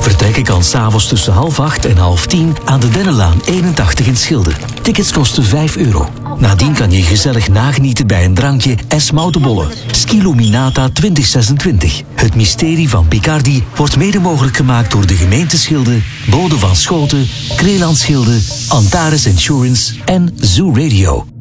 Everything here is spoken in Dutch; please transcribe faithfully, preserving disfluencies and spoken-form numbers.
Vertrekken kan s'avonds tussen half acht en half tien aan de Dennenlaan eenentachtig in Schilde. Tickets kosten vijf euro. Nadien kan je gezellig nagenieten bij een drankje en smoutenbollen. Skiluminata twintig zesentwintig. Het mysterie van Picardy wordt mede mogelijk gemaakt door de gemeente Schilde, Bode van Schoten, Kreeland Schilde, Antares Insurance en Zoo Radio.